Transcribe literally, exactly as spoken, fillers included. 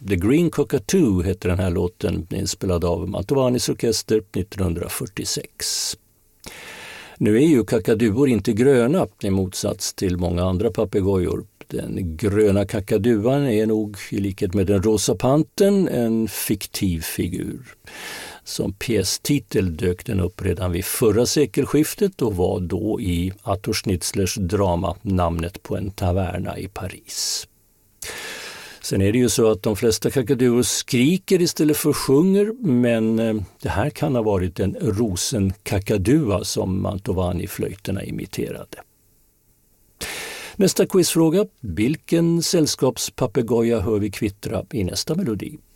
The Green Cockatoo heter den här låten, inspelad av Mantovanis orkester nittonhundrafyrtiosex. Nu är ju kakaduor inte gröna i motsats till många andra papegojor. Den gröna kakaduan är nog, i likhet med den rosa pantern, en fiktiv figur. Som pjästitel dök den upp redan vid förra sekelskiftet och var då i Arthur Schnitzlers drama Namnet på en taverna i Paris. Sen är det ju så att de flesta kakaduor skriker istället för sjunger, men det här kan ha varit en rosenkakadua som Mantovani-flöjterna imiterade. Nästa quizfråga: vilken sällskapspapegoja hör vi kvittra i nästa melodi?